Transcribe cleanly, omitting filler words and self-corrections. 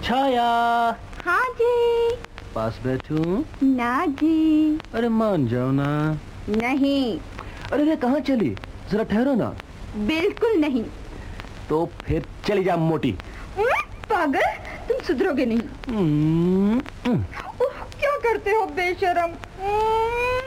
छाया। हाँ जी। पास बैठूं? ना जी। अरे मान जाओ ना। नहीं। अरे रे कहाँ चली, जरा ठहरो ना। बिल्कुल नहीं। तो फिर चली जा मोटी। पागल, तुम सुधरोगे नहीं। क्या करते हो बेशरम।